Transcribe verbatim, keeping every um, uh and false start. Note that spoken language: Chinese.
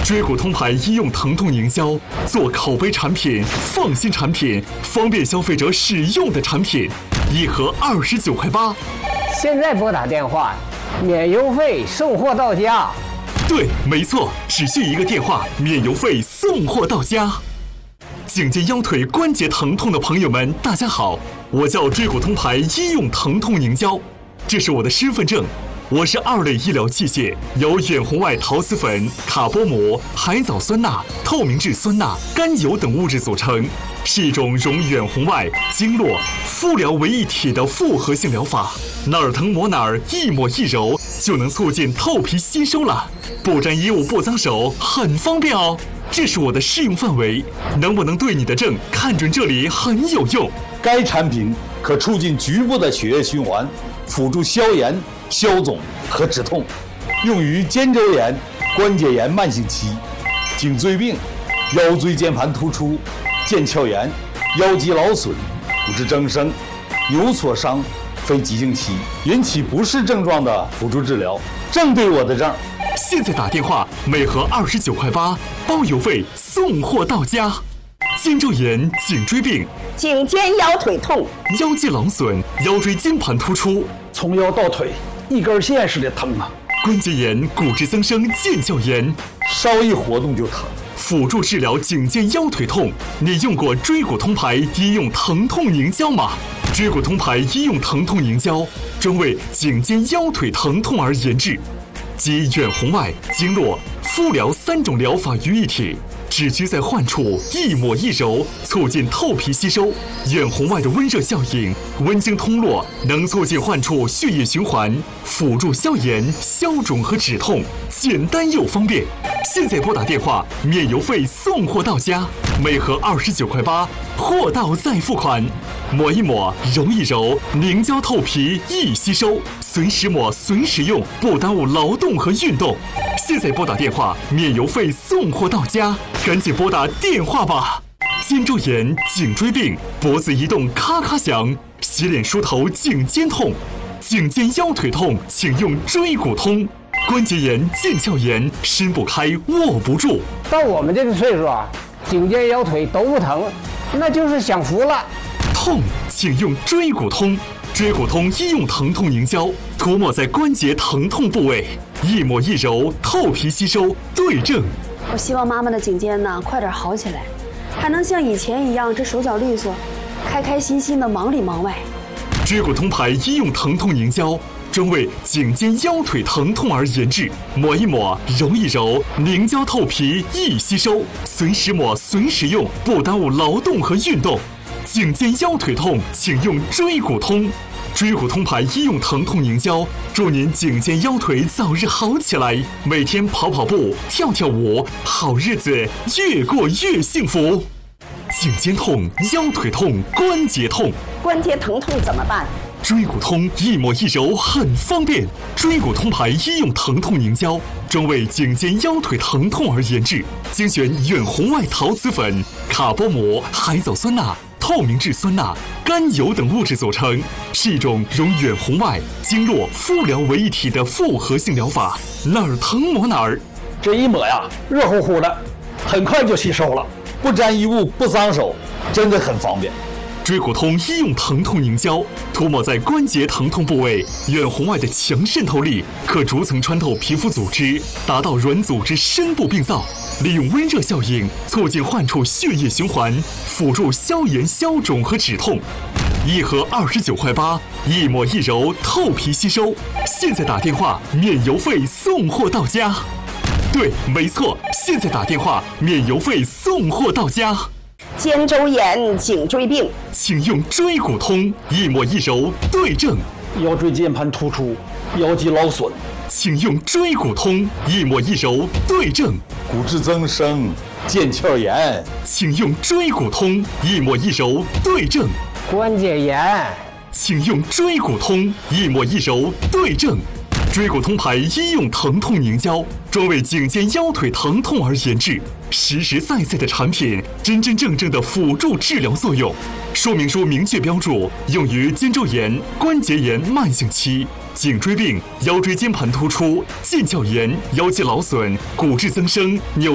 椎骨通牌医用疼痛营销，做口碑产品、放心产品、方便消费者使用的产品，一盒二十九块八。 现在拨打电话，免邮费，送货到家。 对，没错，只需一个电话，免邮费，送货到家。颈肩腰腿关节疼痛的朋友们，大家好，我叫椎骨通牌医用疼痛营销，这是我的身份证。我是二类医疗器械，由远红外陶瓷粉、卡波膜、海藻酸钠、透明质酸钠、甘油等物质组成，是一种融远红外、经络、敷疗为一体的复合性疗法。哪儿疼抹哪儿，一抹一揉就能促进透皮吸收了，不沾衣物不脏手，很方便哦。这是我的适用范围，能不能对你的症看准这里很有用。 该产品可促进局部的血液循环，辅助消炎、消肿和止痛，用于肩周炎、关节炎慢性期、颈椎病、腰椎间盘突出、腱鞘炎、腰肌劳损、骨质增生、有挫伤、非急性期引起不适症状的辅助治疗，正对我的症。 现在打电话，每盒二十九块八，包邮费，送货到家。肩周炎、颈椎病、 颈肩腰腿痛、 腰肌劳损、腰椎间盘突出， 从腰到腿一根线似的疼啊！ 关节炎、骨质增生、腱鞘炎， 稍一活动就疼。 辅助治疗颈肩腰腿痛，你用过椎骨通牌医用疼痛凝胶吗？椎骨通牌医用疼痛凝胶专为颈肩腰腿疼痛而研制，集远红外、经络、敷疗三种疗法于一体，只需在患处一抹一揉，促进透皮吸收。远红外的温热效应，温经通络，能促进患处血液循环，辅助消炎、消肿和止痛，简单又方便。现在拨打电话，免邮费，送货到家，每盒二十九块八，货到再付款。抹一抹，揉一揉，凝胶透皮易吸收，随时抹随时用，不耽误劳动和运动。现在拨打电话，免邮费，送货到家，赶紧拨打电话吧。肩周炎、颈椎病、脖子移动咔咔响，洗脸梳头颈肩痛，颈肩腰腿痛，请用椎骨通。关节炎、腱鞘炎，伸不开握不住。 到我们这个岁数啊，颈肩腰腿都不疼，那就是享福了。 痛，请用椎骨通。椎骨通医用疼痛凝胶，涂抹在关节疼痛部位，一抹一揉，透皮吸收，对症。 我希望妈妈的颈肩呢快点好起来，还能像以前一样这手脚利索，开开心心的忙里忙外。 椎骨通牌医用疼痛凝胶专为颈肩腰腿疼痛而研制，抹一抹，揉一揉，凝胶透皮易吸收，随时抹随时用，不耽误劳动和运动。颈肩腰腿痛，请用椎骨通。椎骨通牌医用疼痛凝胶，祝您颈肩腰腿早日好起来，每天跑跑步、跳跳舞，好日子越过越幸福。颈肩痛、腰腿痛、关节痛， 关节疼痛怎么办？ 椎骨通一抹一揉很方便。椎骨通牌医用疼痛凝胶专为颈肩腰腿疼痛而研制，精选远红外陶瓷粉、卡波膜、海藻酸钠、透明质酸钠、甘油等物质组成，是一种融远红外、经络、敷疗为一体的复合性疗法，哪儿疼抹哪儿。 这一抹呀，热乎乎的，很快就吸收了， 不沾衣物不脏手，真的很方便。 椎骨通医用疼痛凝胶，涂抹在关节疼痛部位，远红外的强渗透力可逐层穿透皮肤组织，达到软组织深部病灶，利用温热效应促进患处血液循环，辅助消炎、消肿和止痛。一盒二十九块八，一抹一揉，透皮吸收。现在打电话，免邮费，送货到家。对，没错，现在打电话，免邮费，送货到家。 肩周炎、颈椎病， 请用椎骨通，一抹一揉，对症。 腰椎间盘突出、腰肌劳损， 请用椎骨通，一抹一揉，对症。 骨质增生、腱鞘炎， 请用椎骨通，一抹一揉，对症。 关节炎， 请用椎骨通，一抹一揉，对症。椎骨通牌医用疼痛凝胶专为颈肩腰腿疼痛而研制，实实在在的产品，真真正正的辅助治疗作用。说明书明确标注，用于肩周炎、关节炎慢性期、颈椎病、腰椎间盘突出、腱鞘炎、腰肌劳损、骨质增生、扭